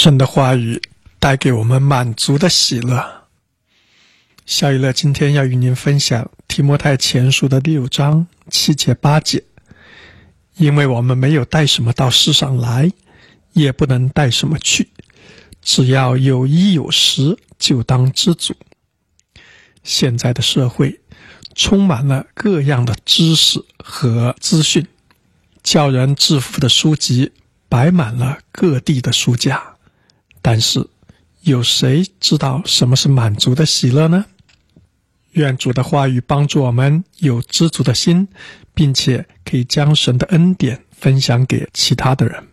神的话语带给我们满足的喜乐。小雨乐今天要与您分享提摩太前书的6章7节8节。因为我们没有带什么到世上来，也不能带什么去，只要有衣有食，就当知足。现在的社会充满了各样的知识和资讯，叫人致富的书籍摆满了各地的书架，但是有谁知道什么是满足的喜乐呢？愿主的话语帮助我们有知足的心，并且可以将神的恩典分享给其他的人。